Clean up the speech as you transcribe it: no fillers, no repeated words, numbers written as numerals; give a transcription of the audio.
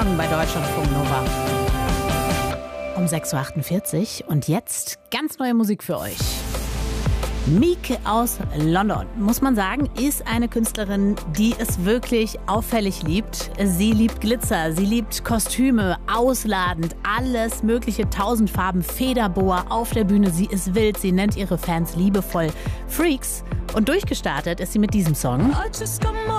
Song bei Deutschlandfunk Nova. Um 6.48 Uhr und jetzt ganz neue Musik für euch. Meek aus London, muss man sagen, ist eine Künstlerin, die es wirklich auffällig liebt. Sie liebt Glitzer, sie liebt Kostüme, ausladend, alles mögliche, 1000 Farben, Federboa auf der Bühne. Sie ist wild, sie nennt ihre Fans liebevoll Freaks. Und durchgestartet ist sie mit diesem Song.